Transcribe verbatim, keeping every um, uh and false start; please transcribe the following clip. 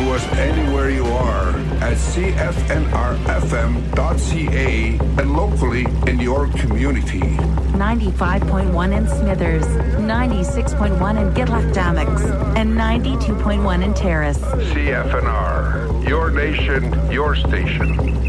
to us anywhere you are at c f n r f m dot c a and locally in your community. ninety-five point one in Smithers, ninety-six point one in Gitlac-Dammocks, and ninety-two point one in Terrace. C F N R, your nation, your station.